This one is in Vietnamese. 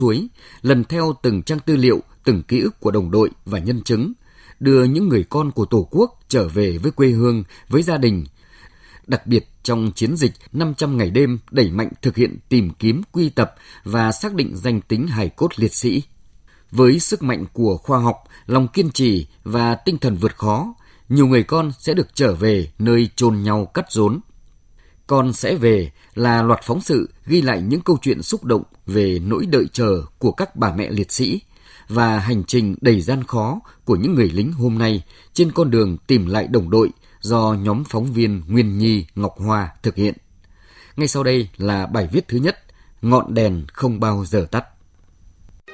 suối, lần theo từng trang tư liệu, từng ký ức của đồng đội và nhân chứng, đưa những người con của Tổ quốc trở về với quê hương, với gia đình. Đặc biệt trong chiến dịch 500 ngày đêm đẩy mạnh thực hiện tìm kiếm, quy tập và xác định danh tính hài cốt liệt sĩ. Với sức mạnh của khoa học, lòng kiên trì và tinh thần vượt khó, nhiều người con sẽ được trở về nơi chôn nhau cắt rốn. Con sẽ về là loạt phóng sự ghi lại những câu chuyện xúc động về nỗi đợi chờ của các bà mẹ liệt sĩ và hành trình đầy gian khó của những người lính hôm nay trên con đường tìm lại đồng đội do nhóm phóng viên Nguyên Nhi, Ngọc Hoa thực hiện. Ngay sau đây là bài viết thứ nhất, Ngọn đèn không bao giờ tắt.